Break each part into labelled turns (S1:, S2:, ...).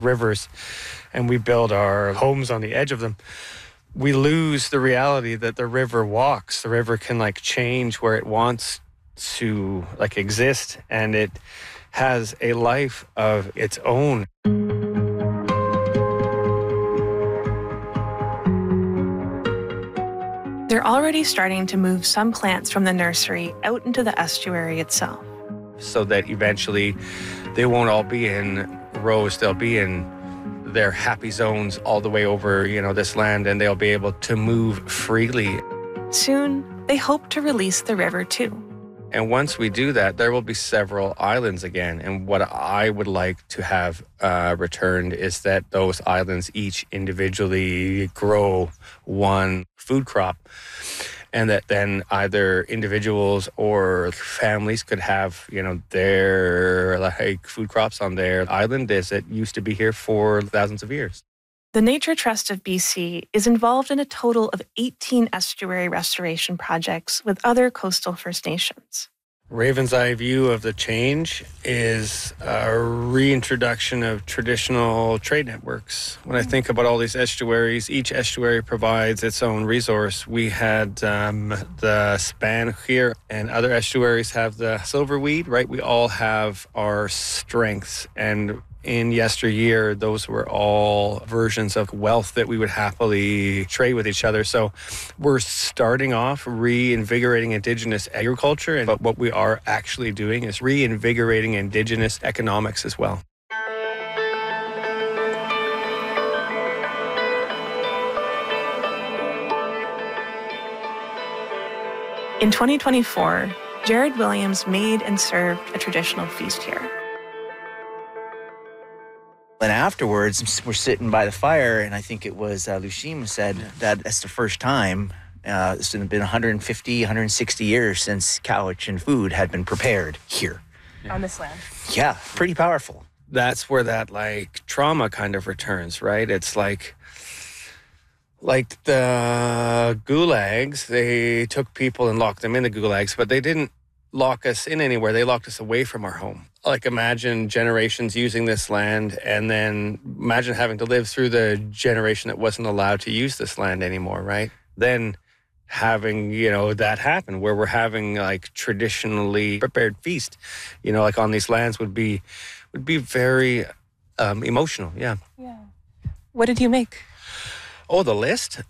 S1: rivers and we build our homes on the edge of them, we lose the reality that the river walks. The river can change where it wants to exist, and it has a life of its own.
S2: They're already starting to move some plants from the nursery out into the estuary itself,
S1: so that eventually they won't all be in rows. They'll be in their happy zones all the way over, this land, and they'll be able to move freely.
S2: Soon, they hope to release the river too.
S1: And once we do that, there will be several islands again. And what I would like to have returned is that those islands each individually grow one food crop, and that then either individuals or families could have, their food crops on their island as it used to be here for thousands of years.
S2: The Nature Trust of BC is involved in a total of 18 estuary restoration projects with other coastal First Nations.
S1: Raven's Eye view of the change is a reintroduction of traditional trade networks. When I think about all these estuaries, each estuary provides its own resource. We had the span here, and other estuaries have the silverweed, right? We all have our strengths, and in yesteryear, those were all versions of wealth that we would happily trade with each other. So we're starting off reinvigorating Indigenous agriculture, but what we are actually doing is reinvigorating Indigenous economics as well.
S2: In 2024, Jared Williams made and served a traditional feast here.
S3: And afterwards, we're sitting by the fire, and I think it was Lushim said that that's the first time. It's been 150, 160 years since Cowichan and food had been prepared here.
S2: On this land.
S3: Yeah, pretty powerful.
S1: That's where that trauma kind of returns, right? It's like the gulags, they took people and locked them in the gulags, but they didn't lock us in anywhere. They locked us away from our home. Imagine generations using this land, and then imagine having to live through the generation that wasn't allowed to use this land anymore, right? Then having, that happen where we're having traditionally prepared feast, on these lands would be very emotional. Yeah.
S2: Yeah. What did you make?
S1: Oh, the list.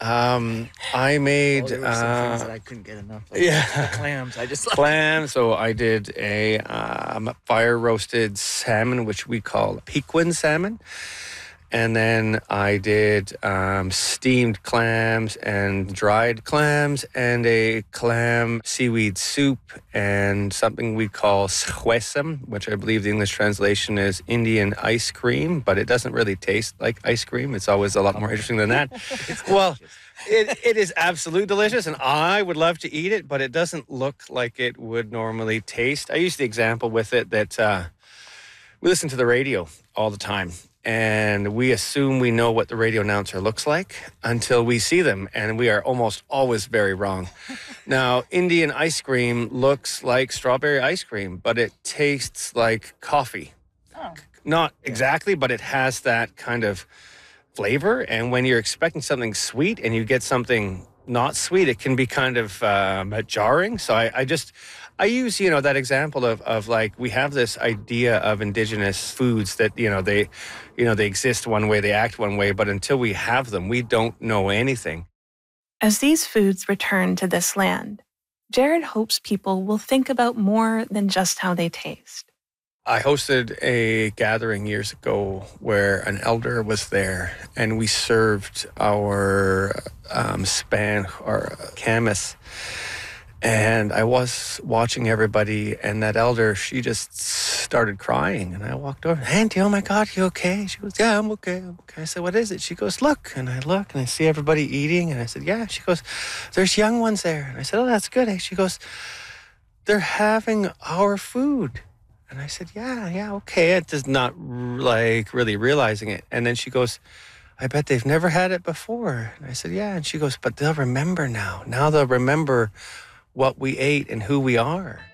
S1: I made.
S3: There were some things that I couldn't get enough of.
S1: Yeah,
S3: the clams. I just
S1: clams. So I did a fire roasted salmon, which we call Pequin salmon, and then I did steamed clams and dried clams, and a clam seaweed soup, and something we call shuesam, which I believe the English translation is Indian ice cream, but it doesn't really taste like ice cream. It's always a lot more interesting than that. Well, it is absolutely delicious, and I would love to eat it, but it doesn't look like it would normally taste. I use the example with it that we listen to the radio all the time, and we assume we know what the radio announcer looks like until we see them, and we are almost always very wrong. Now, Indian ice cream looks like strawberry ice cream, but it tastes like coffee.
S2: Oh.
S1: Not exactly, but it has that kind of flavor, and when you're expecting something sweet and you get something not sweet, it can be kind of jarring. So I use, that example of we have this idea of Indigenous foods that, they exist one way, they act one way, but until we have them, we don't know anything.
S2: As these foods return to this land, Jared hopes people will think about more than just how they taste.
S1: I hosted a gathering years ago where an elder was there, and we served our span, our camas. And I was watching everybody, and that elder, she just started crying. And I walked over, Auntie, oh my God, you okay? She goes, yeah, I'm okay. I said, what is it? She goes, look. And I look, and I see everybody eating. And I said, yeah. She goes, there's young ones there. And I said, oh, that's good. She goes, they're having our food. And I said, yeah, okay. It does not really realizing it. And then she goes, I bet they've never had it before. And I said, yeah. And she goes, but they'll remember now. Now they'll remember what we ate and who we are.